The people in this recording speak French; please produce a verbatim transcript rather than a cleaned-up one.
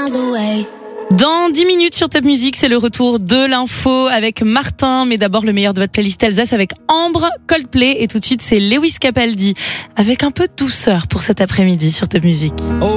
miles away. Dans dix minutes sur Top Music, c'est le retour de l'info avec Martin. Mais d'abord, le meilleur de votre playlist Alsace avec Ambre, Coldplay. Et tout de suite, c'est Lewis Capaldi avec un peu de douceur pour cet après-midi sur Top Music. Oh.